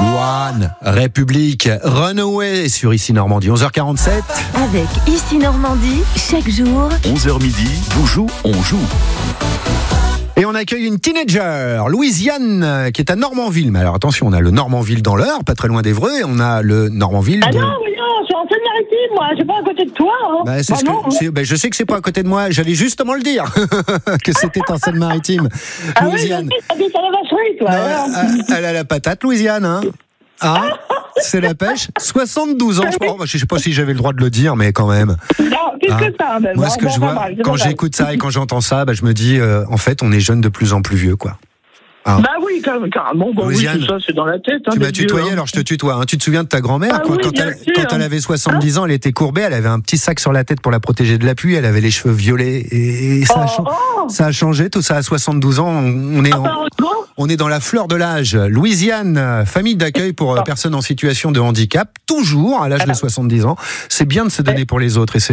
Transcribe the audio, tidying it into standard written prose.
One République, Runaway sur Ici Normandie, 11h47. Avec Ici Normandie, chaque jour, 11h midi, Boujou, on joue. Et on accueille une teenager, Louisiane, qui est à Normandville. Mais alors attention, on a le Normandville dans l'Eure, pas très loin d'Évreux, et on a le Normandville de... Ah non, mais non, je suis en Seine-Maritime, moi, c'est pas à côté de toi. Hein. Je sais que c'est pas à côté de moi, j'allais justement le dire, que c'était en Seine-Maritime. Ah Louisiane. oui, t'habites à la vacherie, toi. Elle a la patate, Louisiane, hein. Ah, c'est la pêche. 72 ans, je crois. Je sais pas si j'avais le droit de le dire, mais quand même. Non, qu'est-ce que ça, ben, Moi, ce que je vois, quand j'écoute ça et quand j'entends ça, je me dis, en fait, on est jeunes de plus en plus vieux, quoi. Ah. Bah oui, carrément. Bah oui, tout ça, c'est dans la tête. Tu m'as tutoyé, alors je te tutoie. Hein. Tu te souviens de ta grand-mère, quoi, oui, quand elle avait 70 ans, elle était courbée, elle avait un petit sac sur la tête pour la protéger de la pluie, elle avait les cheveux violets. Et ça, ça a changé, tout ça à 72 ans. On est dans la fleur de l'âge. Louisiane, famille d'accueil pour personnes en situation de handicap, toujours à l'âge de 70 ans. C'est bien de se donner pour les autres. Et